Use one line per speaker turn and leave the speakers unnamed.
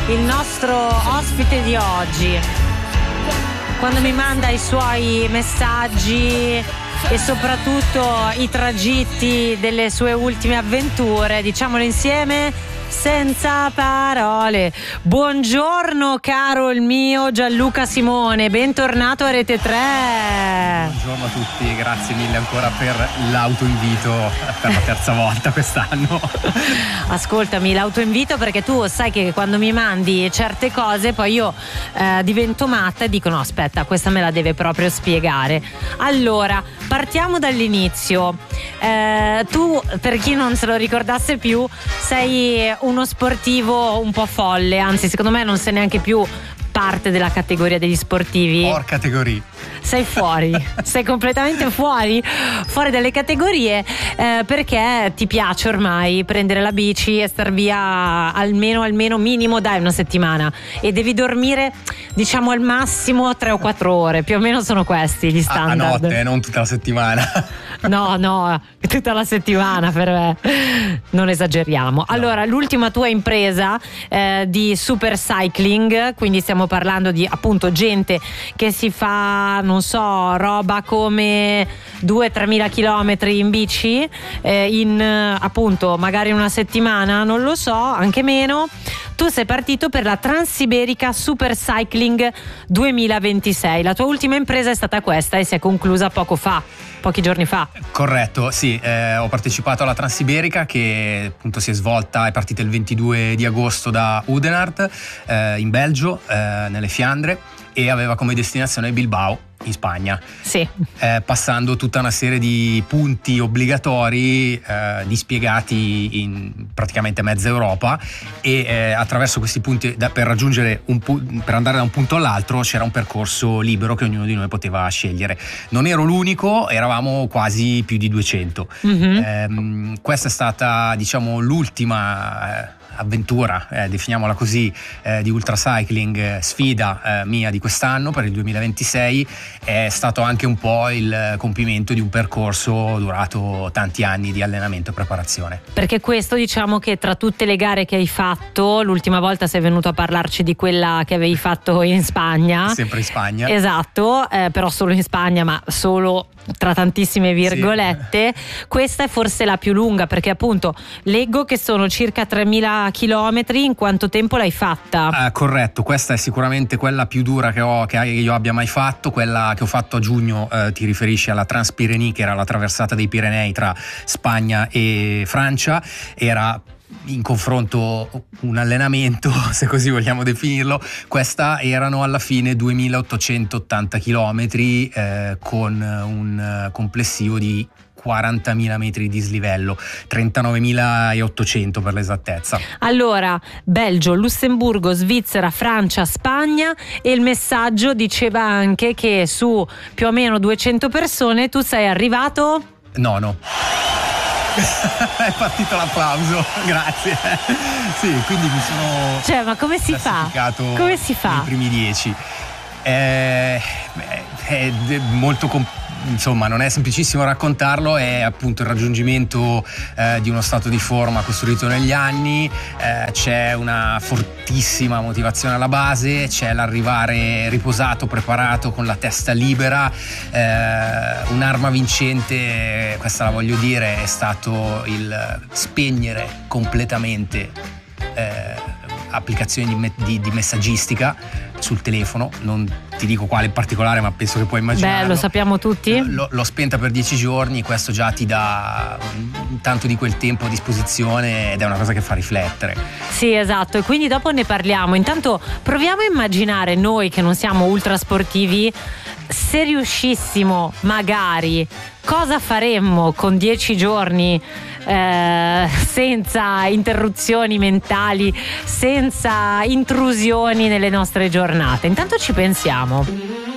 il nostro ospite di oggi, quando mi manda i suoi messaggi e soprattutto i tragitti delle sue ultime avventure, diciamolo insieme, senza parole. Buongiorno caro il mio Gianluca Simone, bentornato a Rete 3.
Buongiorno a tutti, grazie mille ancora per l'autoinvito per la terza volta quest'anno.
Ascoltami, l'autoinvito perché tu sai che quando mi mandi certe cose poi io divento matta e dico no aspetta, questa me la deve proprio spiegare. Allora, partiamo dall'inizio. Tu, per chi non se lo ricordasse più, sei uno sportivo un po' folle, anzi secondo me non sei neanche più parte della categoria degli sportivi.
Or categoria.
Sei fuori, sei completamente fuori dalle categorie, perché ti piace ormai prendere la bici e star via almeno minimo dai una settimana, e devi dormire diciamo al massimo 3 o 4 ore, più o meno sono questi gli standard.
A notte, non tutta la settimana.
No, tutta la settimana per me, non esageriamo. Allora, l'ultima tua impresa di super cycling, quindi stiamo parlando di appunto gente che si fa, non so, roba come 2-3 mila chilometri in bici in appunto magari una settimana, non lo so, anche meno. Tu sei partito per la Transiberica Super Cycling 2026. La tua ultima impresa è stata questa e si è conclusa pochi giorni fa.
Corretto, sì, ho partecipato alla Transiberica che appunto è partita il 22 di agosto da Oudenaarde in Belgio, nelle Fiandre, e aveva come destinazione Bilbao in Spagna,
sì.
Passando tutta una serie di punti obbligatori dispiegati in praticamente mezza Europa, e attraverso questi punti per andare da un punto all'altro c'era un percorso libero che ognuno di noi poteva scegliere. Non ero l'unico, eravamo quasi più di 200. Mm-hmm. Questa è stata diciamo l'ultima avventura, definiamola così, di ultracycling, sfida mia di quest'anno per il 2026. È stato anche un po' il compimento di un percorso durato tanti anni di allenamento e preparazione.
Perché questo, diciamo che tra tutte le gare che hai fatto, l'ultima volta sei venuto a parlarci di quella che avevi fatto in Spagna.
Sempre in Spagna.
Esatto, però solo in Spagna, ma solo tra tantissime virgolette. Sì. Questa è forse la più lunga, perché appunto leggo che sono circa 3.000 chilometri. In quanto tempo l'hai fatta?
Corretto, questa è sicuramente quella più dura che io abbia mai fatto. Quella che ho fatto a giugno ti riferisci alla Transpyrénées, che era la traversata dei Pirenei tra Spagna e Francia. Era in confronto un allenamento, se così vogliamo definirlo. Questa erano alla fine 2880 chilometri con un complessivo di 40.000 metri di dislivello, 39.800 per l'esattezza.
Allora, Belgio, Lussemburgo, Svizzera, Francia, Spagna, e il messaggio diceva anche che su più o meno 200 persone tu sei arrivato?
No. È partito l'applauso, grazie. Sì, quindi mi sono
ma come si fa? Come si fa?
Nei primi 10. È molto insomma, non è semplicissimo raccontarlo. È appunto il raggiungimento di uno stato di forma costruito negli anni. C'è una fortissima motivazione alla base, c'è l'arrivare riposato, preparato, con la testa libera. Un'arma vincente, questa la voglio dire, è stato il spegnere completamente applicazioni di messaggistica sul telefono. Non ti dico quale in particolare, ma penso che puoi immaginarlo.
Lo sappiamo tutti.
L'ho spenta per 10 giorni, questo già ti dà tanto di quel tempo a disposizione ed è una cosa che fa riflettere.
Sì, esatto, e quindi dopo ne parliamo. Intanto proviamo a immaginare noi che non siamo ultrasportivi, se riuscissimo magari, cosa faremmo con 10 giorni senza interruzioni mentali, senza intrusioni nelle nostre giornate. Intanto ci pensiamo.